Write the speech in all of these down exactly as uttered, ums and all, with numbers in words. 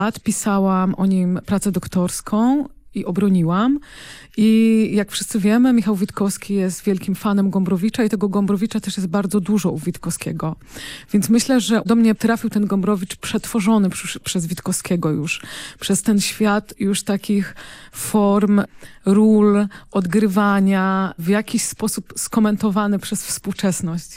lat pisałam o nim pracę doktorską i obroniłam. I jak wszyscy wiemy, Michał Witkowski jest wielkim fanem Gombrowicza i tego Gombrowicza też jest bardzo dużo u Witkowskiego. Więc myślę, że do mnie trafił ten Gombrowicz przetworzony przy, przez Witkowskiego już. Przez ten świat już takich form, ról, odgrywania, w jakiś sposób skomentowany przez współczesność.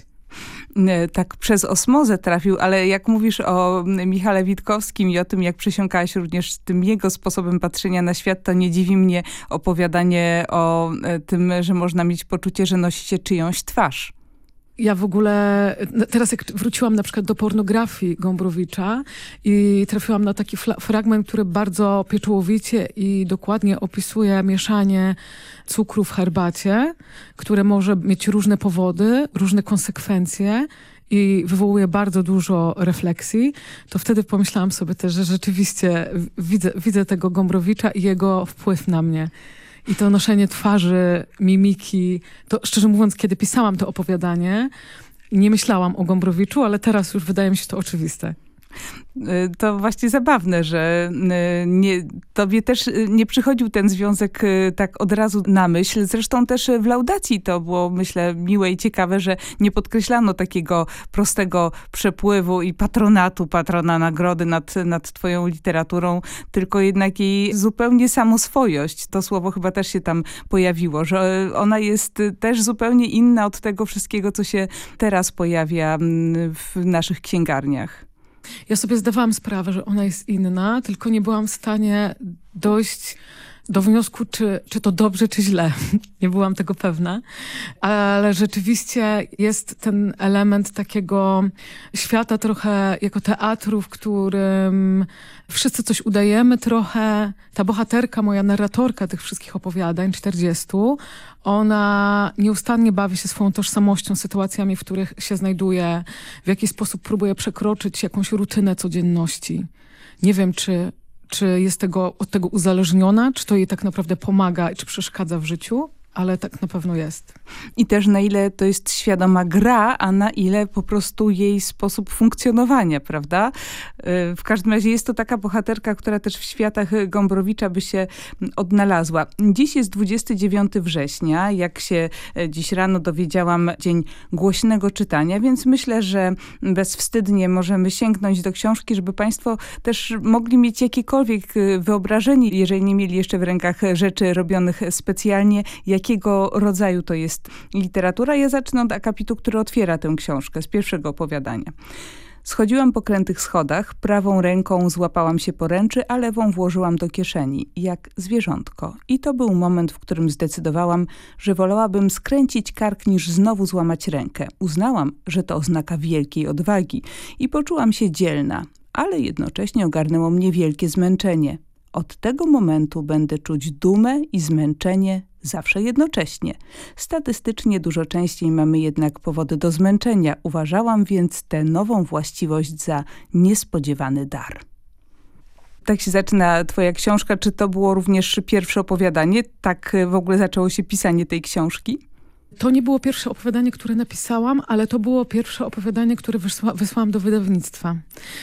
Tak przez osmozę trafił, ale jak mówisz o Michale Witkowskim i o tym, jak przesiąkałaś również tym jego sposobem patrzenia na świat, to nie dziwi mnie opowiadanie o tym, że można mieć poczucie, że nosi się czyjąś twarz. Ja w ogóle, teraz jak wróciłam na przykład do pornografii Gombrowicza i trafiłam na taki fragment, który bardzo pieczołowicie i dokładnie opisuje mieszanie cukru w herbacie, które może mieć różne powody, różne konsekwencje i wywołuje bardzo dużo refleksji, to wtedy pomyślałam sobie też, że rzeczywiście widzę, widzę tego Gombrowicza i jego wpływ na mnie. I to noszenie twarzy, mimiki, to szczerze mówiąc, kiedy pisałam to opowiadanie, nie myślałam o Gombrowiczu, ale teraz już wydaje mi się to oczywiste. To właśnie zabawne, że nie, tobie też nie przychodził ten związek tak od razu na myśl. Zresztą też w laudacji to było, myślę, miłe i ciekawe, że nie podkreślano takiego prostego przepływu i patronatu, patrona nagrody nad, nad twoją literaturą, tylko jednak jej zupełnie samoswojość. To słowo chyba też się tam pojawiło, że ona jest też zupełnie inna od tego wszystkiego, co się teraz pojawia w naszych księgarniach. Ja sobie zdawałam sprawę, że ona jest inna, tylko nie byłam w stanie dojść do wniosku, czy, czy to dobrze, czy źle. Nie byłam tego pewna. Ale rzeczywiście jest ten element takiego świata trochę jako teatru, w którym wszyscy coś udajemy trochę. Ta bohaterka, moja narratorka tych wszystkich opowiadań, czterdziestu, ona nieustannie bawi się swoją tożsamością, sytuacjami, w których się znajduje, w jaki sposób próbuje przekroczyć jakąś rutynę codzienności. Nie wiem, czy Czy jest tego, od tego uzależniona, czy to jej tak naprawdę pomaga, czy przeszkadza w życiu, ale tak na pewno jest. I też na ile to jest świadoma gra, a na ile po prostu jej sposób funkcjonowania, prawda? W każdym razie jest to taka bohaterka, która też w światach Gombrowicza by się odnalazła. Dziś jest dwudziestego dziewiątego września, jak się dziś rano dowiedziałam, dzień głośnego czytania, więc myślę, że bezwstydnie możemy sięgnąć do książki, żeby państwo też mogli mieć jakiekolwiek wyobrażenie, jeżeli nie mieli jeszcze w rękach rzeczy robionych specjalnie, jakiego rodzaju to jest literatura. Ja zacznę od akapitu, który otwiera tę książkę, z pierwszego opowiadania. Schodziłam po krętych schodach, prawą ręką złapałam się poręczy, a lewą włożyłam do kieszeni, jak zwierzątko. I to był moment, w którym zdecydowałam, że wolałabym skręcić kark, niż znowu złamać rękę. Uznałam, że to oznaka wielkiej odwagi i poczułam się dzielna, ale jednocześnie ogarnęło mnie wielkie zmęczenie. Od tego momentu będę czuć dumę i zmęczenie zawsze jednocześnie. Statystycznie dużo częściej mamy jednak powody do zmęczenia. Uważałam więc tę nową właściwość za niespodziewany dar. Tak się zaczyna twoja książka. Czy to było również pierwsze opowiadanie? Tak w ogóle zaczęło się pisanie tej książki? To nie było pierwsze opowiadanie, które napisałam, ale to było pierwsze opowiadanie, które wysła, wysłałam do wydawnictwa.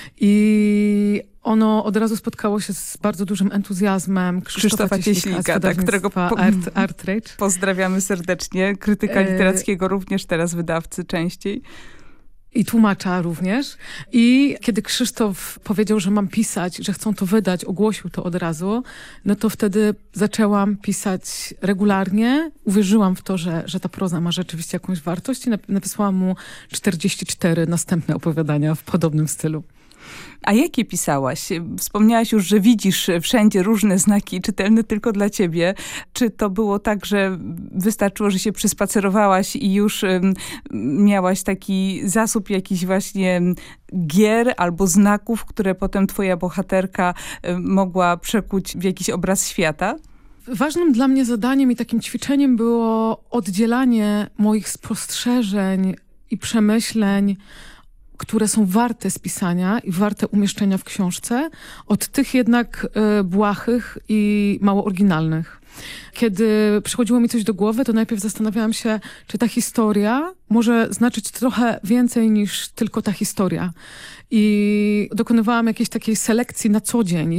I ono od razu spotkało się z bardzo dużym entuzjazmem Krzysztofa, Krzysztofa Cieślika, tak, którego po, Art, Artrage. Pozdrawiamy serdecznie. Krytyka literackiego również, teraz wydawcy częściej. I tłumacza również. I kiedy Krzysztof powiedział, że mam pisać, że chcą to wydać, ogłosił to od razu, no to wtedy zaczęłam pisać regularnie. Uwierzyłam w to, że, że ta proza ma rzeczywiście jakąś wartość i napisałam mu czterdzieści cztery następne opowiadania w podobnym stylu. A jakie pisałaś? Wspomniałaś już, że widzisz wszędzie różne znaki czytelne tylko dla ciebie. Czy to było tak, że wystarczyło, że się przyspacerowałaś i już um, miałaś taki zasób jakichś właśnie gier albo znaków, które potem twoja bohaterka um, mogła przekuć w jakiś obraz świata? Ważnym dla mnie zadaniem i takim ćwiczeniem było oddzielanie moich spostrzeżeń i przemyśleń, które są warte spisania i warte umieszczenia w książce, od tych jednak y, błahych i mało oryginalnych. Kiedy przychodziło mi coś do głowy, to najpierw zastanawiałam się, czy ta historia może znaczyć trochę więcej niż tylko ta historia. I dokonywałam jakiejś takiej selekcji na co dzień.